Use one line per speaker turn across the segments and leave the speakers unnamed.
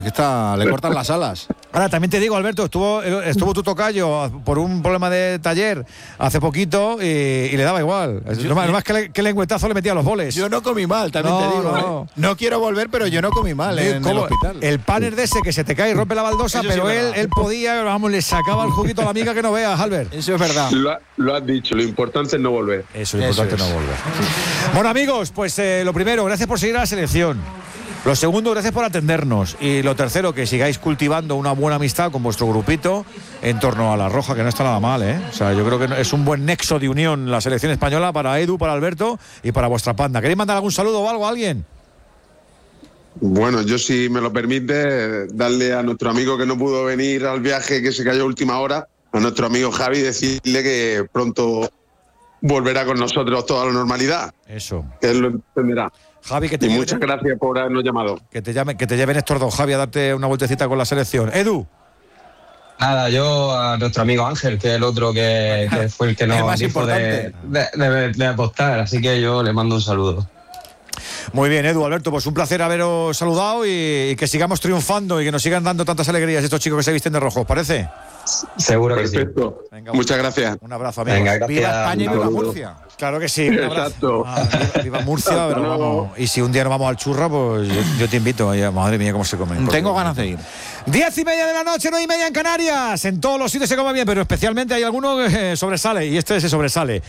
Le cortan las alas.
Ahora, también te digo, Alberto, estuvo tu tocayo por un problema de taller hace poquito y le daba igual. No más que el lengüetazo le metía los goles.
Yo no comí mal, también te digo. No quiero volver, pero yo no comí mal en el hospital.
El panel de ese que se te cae y rompe la baldosa, eso pero sí él podía, vamos, le sacaba el juguito a la amiga que no veas, Albert.
Eso es verdad.
Lo has dicho, lo importante es no volver.
Eso, lo importante es no volver. Bueno, amigos, pues lo primero, gracias por seguir a la selección. Lo segundo, gracias por atendernos. Y lo tercero, que sigáis cultivando una buena amistad con vuestro grupito en torno a la Roja, que no está nada mal, ¿eh? O sea, yo creo que es un buen nexo de unión la selección española para Edu, para Alberto y para vuestra panda. ¿Queréis mandar algún saludo o algo a alguien?
Bueno, yo, si me lo permite, darle a nuestro amigo que no pudo venir al viaje, que se cayó a última hora, a nuestro amigo Javi, decirle que pronto volverá con nosotros toda la normalidad.
Eso.
Que él lo entenderá.
Javi,
y muchas gracias por habernos llamado.
Que te lleven estos dos, Javi, a darte una vueltecita con la selección. Edu.
Nada, yo a nuestro amigo Ángel, que es el otro que fue el que nos dijo de apostar, así que yo le mando un saludo.
Muy bien, Edu, Alberto, pues un placer haberos saludado y que sigamos triunfando y que nos sigan dando tantas alegrías estos chicos que se visten de rojo, ¿os parece?
Seguro que sí.
Perfecto. Venga, muchas gracias.
Un abrazo, amigos.
Venga,
viva España y viva Murcia. Claro que sí.
Exacto.
Viva Murcia, pero vamos. Y si un día nos vamos al Churra, pues yo te invito. Madre mía, cómo se come.
Tengo ganas de ir.
10:30 de la noche, 9:30 en Canarias. En todos los sitios se come bien, pero especialmente hay alguno que sobresale. Y este se sobresale.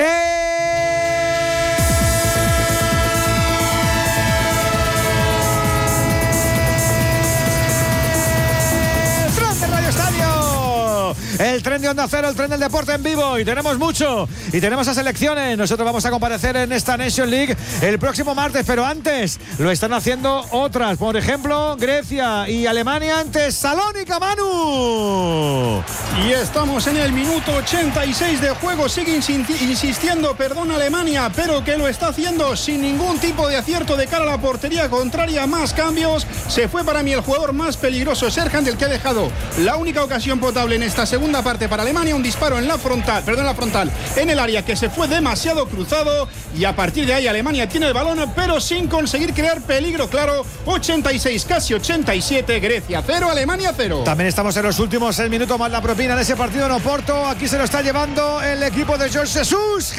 El tren de Onda Cero, el tren del deporte en vivo, y tenemos mucho, y tenemos a selecciones. Nosotros vamos a comparecer en esta Nation League el próximo martes, pero antes lo están haciendo otras, por ejemplo Grecia y Alemania ante Salónica. Manu.
Y estamos en el minuto 86 de juego, sigue insistiendo, Alemania, pero que lo está haciendo sin ningún tipo de acierto de cara a la portería contraria. Más cambios, se fue para mí el jugador más peligroso, Serhan, del que ha dejado la única ocasión potable en esta segunda parte para Alemania, un disparo en la frontal, en el área, que se fue demasiado cruzado, y a partir de ahí Alemania tiene el balón, pero sin conseguir crear peligro claro. 86, casi 87, Grecia 0, Alemania 0.
También estamos en los últimos 6 minutos más la propina de ese partido en Oporto. Aquí se lo está llevando el equipo de Jorge Jesús.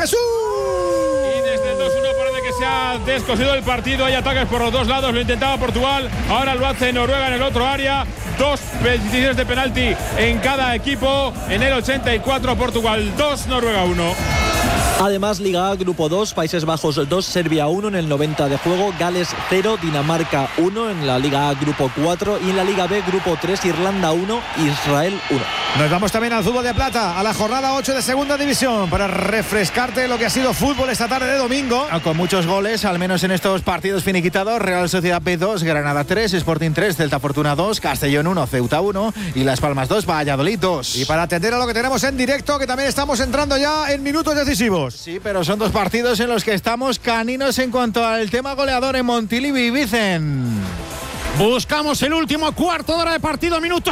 Y desde el 2-1 parece que se ha descosido el partido. Hay ataques por los dos lados, lo intentaba Portugal, ahora lo hace Noruega en el otro área. 2 peticiones de penalti en cada equipo. En el 84 Portugal 2, Noruega 1.
Además, Liga A, Grupo 2, Países Bajos 2, Serbia 1 en el 90 de juego, Gales 0, Dinamarca 1 en la Liga A, Grupo 4, y en la Liga B, Grupo 3, Irlanda 1, Israel 1.
Nos vamos también al fútbol de plata, a la jornada 8 de segunda división, para refrescarte lo que ha sido fútbol esta tarde de domingo.
Con muchos goles, al menos en estos partidos finiquitados: Real Sociedad B 2, Granada 3, Sporting 3, Celta Fortuna 2, Castellón 1, Ceuta 1 y Las Palmas 2, Valladolid 2.
Y para atender a lo que tenemos en directo, que también estamos entrando ya en minutos decisivos.
Sí, pero son dos partidos en los que estamos caninos en cuanto al tema goleador en Montilivi, Vicen.
Buscamos el último cuarto de hora de partido, minuto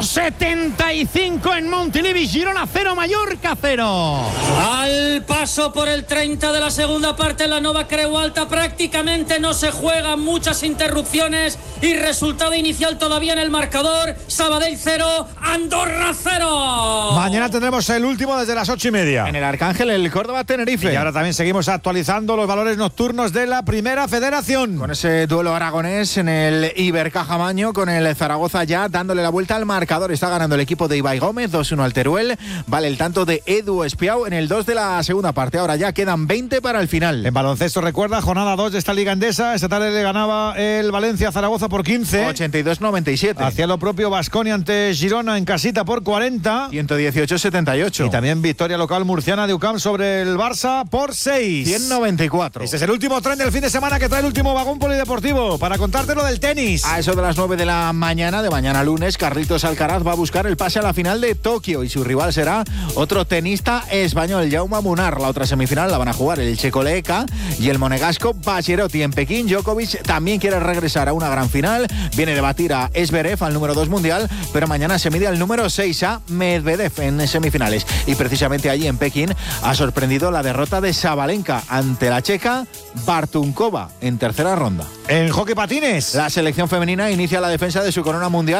75 en Montilivi. Girona 0, Mallorca 0.
Al paso por el 30 de la segunda parte, la Nova Creu Alta prácticamente no se juega, muchas interrupciones y resultado inicial todavía en el marcador: Sabadell 0, Andorra 0.
Mañana tendremos el último desde las 8:30
en el Arcángel, el Córdoba-Tenerife.
Y ahora también seguimos actualizando los valores nocturnos de la Primera Federación,
con ese duelo aragonés en el Ibercaja Maño, con el Zaragoza ya dándole la vuelta al marcador. Está ganando el equipo de Ibai Gómez 2-1 al Teruel. Vale el tanto de Edu Espiau en el 2 de la segunda parte. Ahora ya quedan 20 para el final.
En baloncesto, recuerda, jornada 2 de esta Liga Endesa. Esta tarde le ganaba el Valencia a Zaragoza por 15.
82-97.
Hacía lo propio Baskonia ante Girona en casita por 40.
118-78.
Y también victoria local murciana de UCAM sobre el Barça por 6.
194.
Este es el último tren del fin de semana que trae el último vagón polideportivo para contarte lo del tenis.
A eso de las 9 de la mañana de mañana lunes, Carlitos Alcaraz va a buscar el pase a la final de Tokio y su rival será otro tenista español, Jaume Munar. La otra semifinal la van a jugar el checo Leeka y el monegasco Bacherotti. En Pekín, Djokovic también quiere regresar a una gran final. Viene de batir a Zverev, al número 2 mundial, pero mañana se mide al número 6, a Medvedev, en semifinales. Y precisamente allí en Pekín ha sorprendido la derrota de Sabalenka ante la checa Bartunkova en tercera ronda.
En hockey patines,
la selección femenina inicia la defensa de su corona mundial